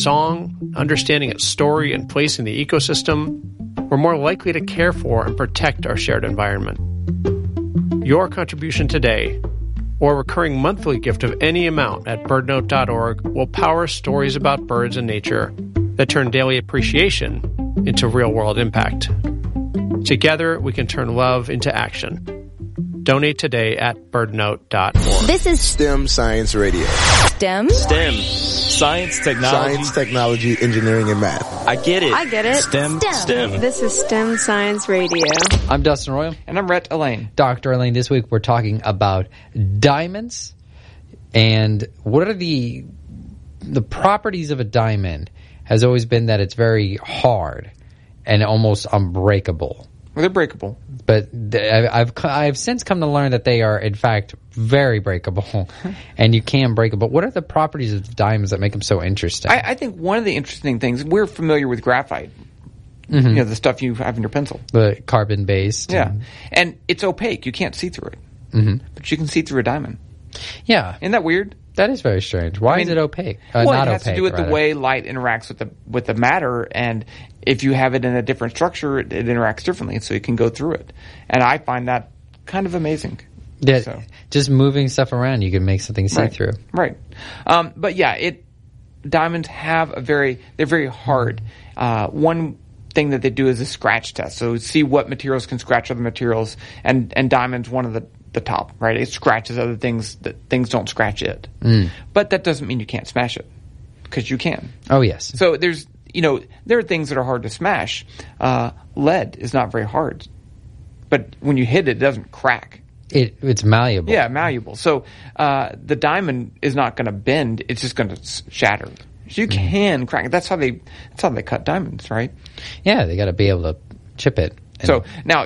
song, understanding its story and place in the ecosystem, we're more likely to care for and protect our shared environment. Your contribution today, or a recurring monthly gift of any amount at birdnote.org, will power stories about birds and nature that turn daily appreciation into real-world impact. Together, we can turn love into action. Donate today at birdnote.org. This is STEM Science Radio. STEM? STEM. Science, technology, engineering, and math. I get it. I get it. STEM. This is STEM Science Radio. I'm Dustin Royal. And I'm Rhett Elaine. Dr. Elaine, this week we're talking about diamonds and what are the properties of a diamond has always been that it's very hard and almost unbreakable. Well, they're breakable. But I've since come to learn that they are, in fact, very breakable, and you can break them. But what are the properties of diamonds that make them so interesting? I think one of the interesting things, we're familiar with graphite. Mm-hmm. You know, the stuff you have in your pencil. The carbon-based. Yeah. And it's opaque. You can't see through it. Mm-hmm. But you can see through a diamond. Yeah. Isn't that weird? That is very strange. Why is it opaque? Well, not it has opaque, to do with rather. the way light interacts with the matter, and if you have it in a different structure, it interacts differently, so you can go through it. And I find that kind of amazing. Yeah, just moving stuff around, you can make something see-through. Right. But yeah, diamonds they're very hard. One thing that they do is a scratch test, so see what materials can scratch other materials, and diamond's one of the top, right? It scratches other things that things don't scratch it. But that doesn't mean you can't smash it, because you can. Oh, yes. So there are things that are hard to smash. Lead is not very hard, but when you hit it, it doesn't crack. It's malleable. Yeah, malleable. So the diamond is not going to bend; it's just going to shatter. So you can crack it. That's how they cut diamonds, right? Yeah, they got to be able to chip it. So now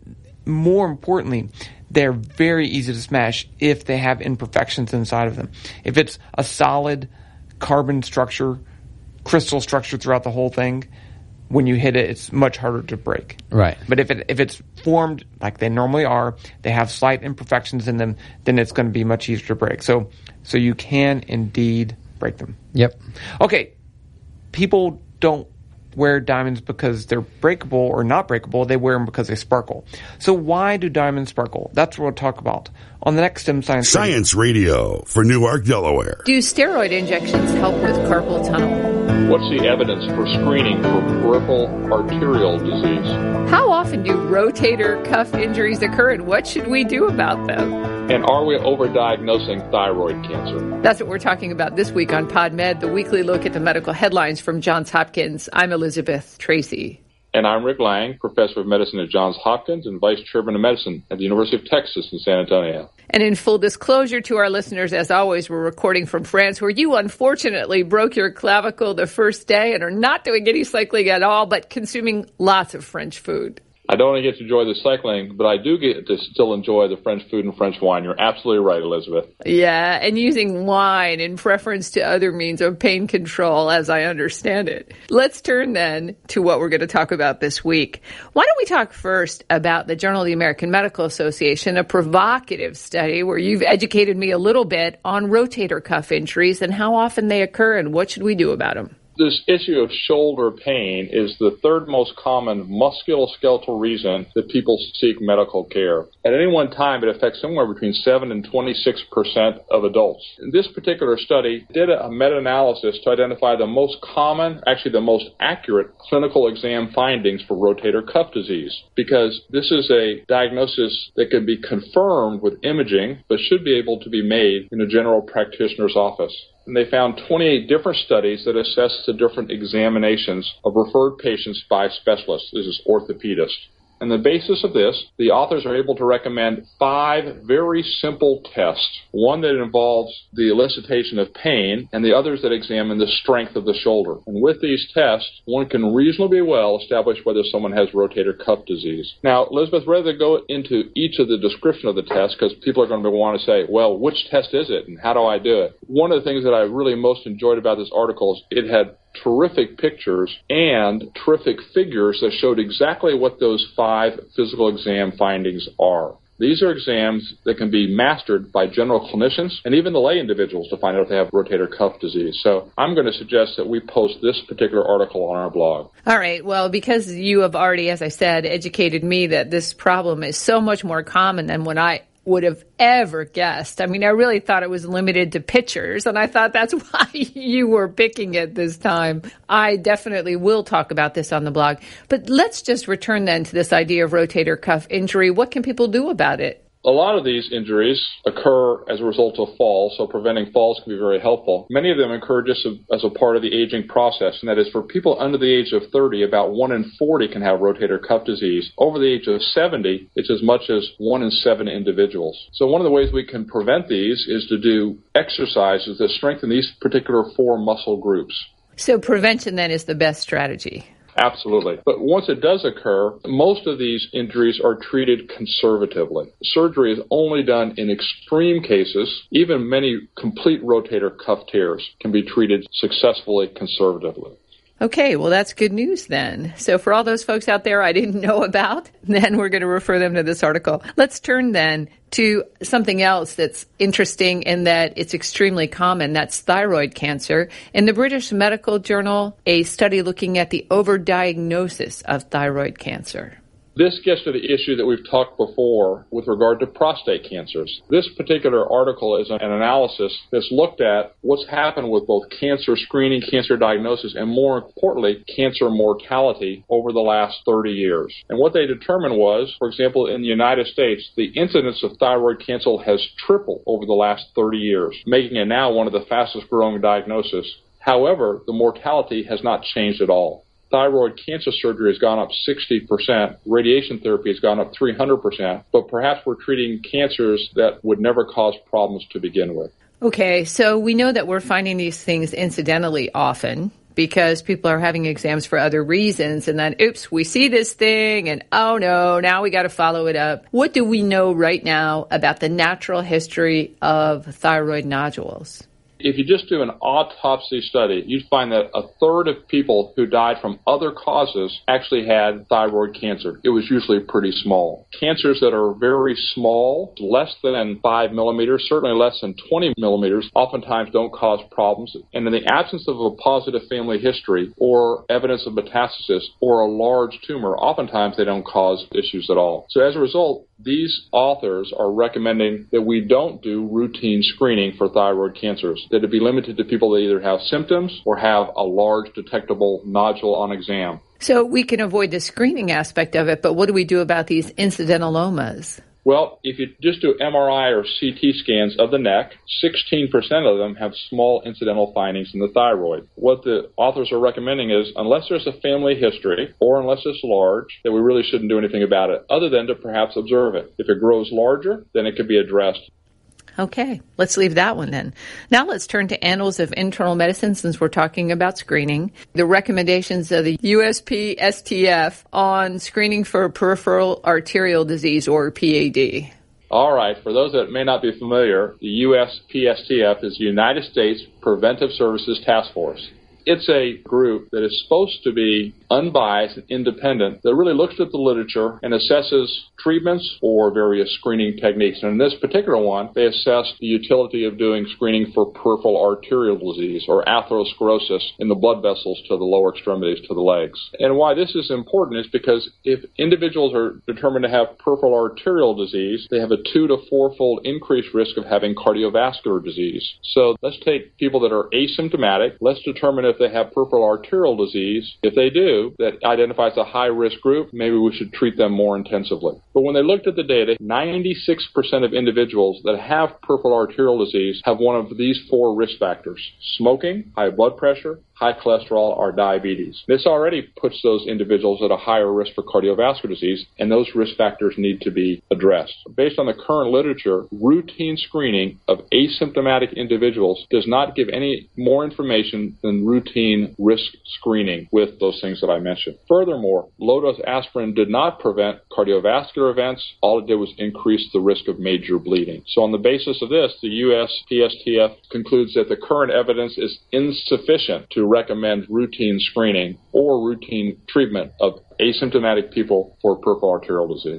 more importantly, they're very easy to smash if they have imperfections inside of them. If it's a solid carbon structure, crystal structure throughout the whole thing, when you hit it, it's much harder to break. Right. But if it's formed like they normally are, they have slight imperfections in them, then it's going to be much easier to break. So you can indeed break them. Yep. Okay. People don't wear diamonds because they're breakable or not breakable. They wear them because they sparkle. So why do diamonds sparkle? That's what we'll talk about on the next STEM Science Radio for Newark, Delaware. Do steroid injections help with carpal tunnel? What's the evidence for screening for peripheral arterial disease? How often do rotator cuff injuries occur, and what should we do about them? And are we overdiagnosing thyroid cancer? That's what we're talking about this week on PodMed, the weekly look at the medical headlines from Johns Hopkins. I'm Elizabeth Tracy. And I'm Rick Lang, Professor of Medicine at Johns Hopkins and Vice Chairman of Medicine at the University of Texas in San Antonio. And in full disclosure to our listeners, as always, we're recording from France, where you unfortunately broke your clavicle the first day and are not doing any cycling at all, but consuming lots of French food. I don't only get to enjoy the cycling, but I do get to still enjoy the French food and French wine. You're absolutely right, Elizabeth. Yeah, and using wine in preference to other means of pain control, as I understand it. Let's turn then to what we're going to talk about this week. Why don't we talk first about the Journal of the American Medical Association, a provocative study where you've educated me a little bit on rotator cuff injuries and how often they occur and what should we do about them. This issue of shoulder pain is the third most common musculoskeletal reason that people seek medical care. At any one time, it affects somewhere between 7 and 26% of adults. This particular study did a meta-analysis to identify the most common, actually the most accurate clinical exam findings for rotator cuff disease, because this is a diagnosis that can be confirmed with imaging, but should be able to be made in a general practitioner's office. And they found 28 different studies that assessed the different examinations of referred patients by specialists. This is orthopedists. On the basis of this, the authors are able to recommend 5 very simple tests. One that involves the elicitation of pain, and the others that examine the strength of the shoulder. And with these tests, one can reasonably well establish whether someone has rotator cuff disease. Now, Elizabeth, rather than go into each of the description of the tests, because people are going to want to say, well, which test is it, and how do I do it? One of the things that I really most enjoyed about this article is it had terrific pictures and terrific figures that showed exactly what those 5 physical exam findings are. These are exams that can be mastered by general clinicians and even the lay individuals to find out if they have rotator cuff disease. So I'm going to suggest that we post this particular article on our blog. All right. Well, because you have already, as I said, educated me that this problem is so much more common than what I would have ever guessed. I mean, I really thought it was limited to pitchers, and I thought that's why you were picking it this time. I definitely will talk about this on the blog. But let's just return then to this idea of rotator cuff injury. What can people do about it? A lot of these injuries occur as a result of falls, so preventing falls can be very helpful. Many of them occur just as a part of the aging process, and that is for people under the age of 30, about 1 in 40 can have rotator cuff disease. Over the age of 70, it's as much as 1 in 7 individuals. So one of the ways we can prevent these is to do exercises that strengthen these particular 4 muscle groups. So prevention then is the best strategy. Absolutely. But once it does occur, most of these injuries are treated conservatively. Surgery is only done in extreme cases. Even many complete rotator cuff tears can be treated successfully conservatively. Okay, well, that's good news then. So for all those folks out there I didn't know about, then we're going to refer them to this article. Let's turn then to something else that's interesting in that it's extremely common. That's thyroid cancer. In the British Medical Journal, a study looking at the overdiagnosis of thyroid cancer. This gets to the issue that we've talked before with regard to prostate cancers. This particular article is an analysis that's looked at what's happened with both cancer screening, cancer diagnosis, and more importantly, cancer mortality over the last 30 years. And what they determined was, for example, in the United States, the incidence of thyroid cancer has tripled over the last 30 years, making it now one of the fastest growing diagnoses. However, the mortality has not changed at all. Thyroid cancer surgery has gone up 60%, radiation therapy has gone up 300%, but perhaps we're treating cancers that would never cause problems to begin with. Okay, so we know that we're finding these things incidentally often because people are having exams for other reasons, and then, oops, we see this thing, and oh no, now we got to follow it up. What do we know right now about the natural history of thyroid nodules? If you just do an autopsy study, you'd find that a third of people who died from other causes actually had thyroid cancer. It was usually pretty small. Cancers that are very small, less than 5 millimeters, certainly less than 20 millimeters, oftentimes don't cause problems. And in the absence of a positive family history or evidence of metastasis or a large tumor, oftentimes they don't cause issues at all. So as a result, these authors are recommending that we don't do routine screening for thyroid cancers, that it be limited to people that either have symptoms or have a large detectable nodule on exam. So we can avoid the screening aspect of it, but what do we do about these incidentalomas? Well, if you just do MRI or CT scans of the neck, 16% of them have small incidental findings in the thyroid. What the authors are recommending is, unless there's a family history or unless it's large, that we really shouldn't do anything about it, other than to perhaps observe it. If it grows larger, then it could be addressed. Okay, let's leave that one then. Now let's turn to Annals of Internal Medicine since we're talking about screening. The recommendations of the USPSTF on screening for peripheral arterial disease or PAD. All right, for those that may not be familiar, the USPSTF is the United States Preventive Services Task Force. It's a group that is supposed to be unbiased and independent that really looks at the literature and assesses treatments or various screening techniques. And in this particular one, they assess the utility of doing screening for peripheral arterial disease or atherosclerosis in the blood vessels to the lower extremities to the legs. And why this is important is because if individuals are determined to have peripheral arterial disease, they have a 2 to 4-fold increased risk of having cardiovascular disease. So let's take people that are asymptomatic. Let's determine if they have peripheral arterial disease. If they do, that identifies a high-risk group, maybe we should treat them more intensively. But when they looked at the data, 96% of individuals that have peripheral arterial disease have one of these 4 risk factors: smoking, high blood pressure, high cholesterol, or diabetes. This already puts those individuals at a higher risk for cardiovascular disease, and those risk factors need to be addressed. Based on the current literature, routine screening of asymptomatic individuals does not give any more information than routine risk screening with those things that I mentioned. Furthermore, low-dose aspirin did not prevent cardiovascular events. All it did was increase the risk of major bleeding. So on the basis of this, the USPSTF concludes that the current evidence is insufficient to recommend routine screening or routine treatment of asymptomatic people for peripheral arterial disease.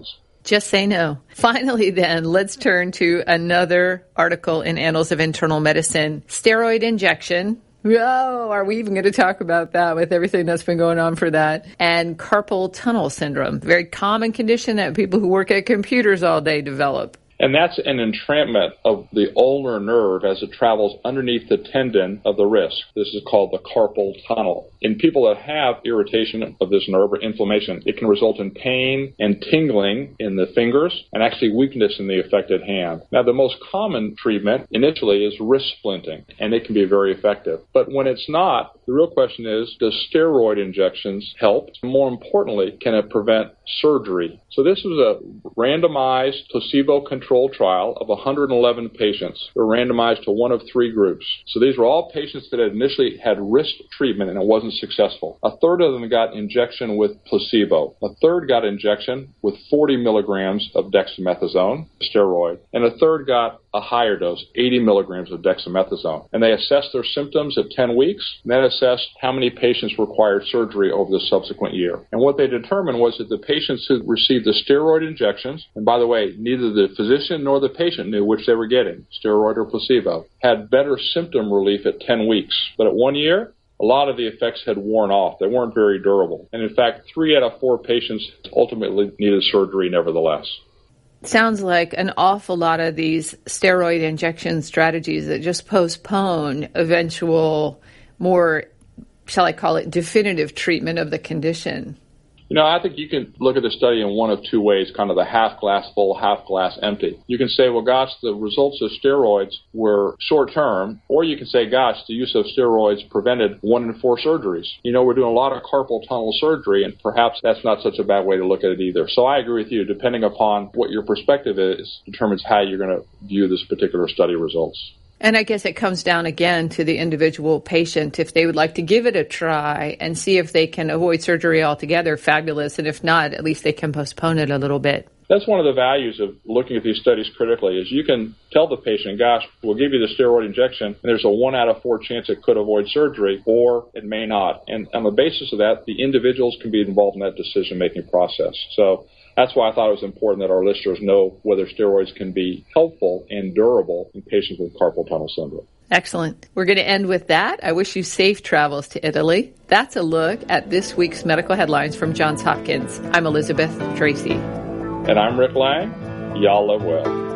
Just say no. Finally, then, let's turn to another article in Annals of Internal Medicine. Steroid injection. Oh, are we even going to talk about that with everything that's been going on for that? And carpal tunnel syndrome, very common condition that people who work at computers all day develop. And that's an entrapment of the ulnar nerve as it travels underneath the tendon of the wrist. This is called the carpal tunnel. In people that have irritation of this nerve or inflammation, it can result in pain and tingling in the fingers and actually weakness in the affected hand. Now, the most common treatment initially is wrist splinting, and it can be very effective. But when it's not, the real question is, does steroid injections help? More importantly, can it prevent surgery? So this was a randomized placebo-controlled trial of 111 patients. They were randomized to one of three groups. So these were all patients that had initially had wrist treatment and it wasn't successful. A third of them got injection with placebo. A third got injection with 40 milligrams of dexamethasone, steroid, and a third got a higher dose, 80 milligrams of dexamethasone. And they assessed their symptoms at 10 weeks, and then assessed how many patients required surgery over the subsequent year. And what they determined was that the patients who received the steroid injections, and by the way, neither the physician nor the patient knew which they were getting, steroid or placebo, had better symptom relief at 10 weeks. But at 1 year, a lot of the effects had worn off. They weren't very durable. And in fact, 3 out of 4 patients ultimately needed surgery nevertheless. Sounds like an awful lot of these steroid injection strategies that just postpone eventual, more, shall I call it, definitive treatment of the condition. You know, I think you can look at the study in one of two ways, kind of the half glass full, half glass empty. You can say, well, gosh, the results of steroids were short-term, or you can say, gosh, the use of steroids prevented 1 in 4 surgeries. You know, we're doing a lot of carpal tunnel surgery, and perhaps that's not such a bad way to look at it either. So I agree with you. Depending upon what your perspective is, determines how you're going to view this particular study results. And I guess it comes down again to the individual patient. If they would like to give it a try and see if they can avoid surgery altogether, fabulous. And if not, at least they can postpone it a little bit. That's one of the values of looking at these studies critically, is you can tell the patient, gosh, we'll give you the steroid injection, and there's a 1 out of 4 chance it could avoid surgery, or it may not. And on the basis of that, the individuals can be involved in that decision-making process. So that's why I thought it was important that our listeners know whether steroids can be helpful and durable in patients with carpal tunnel syndrome. Excellent. We're going to end with that. I wish you safe travels to Italy. That's a look at this week's medical headlines from Johns Hopkins. I'm Elizabeth Tracy. And I'm Rick Lang. Y'all live well.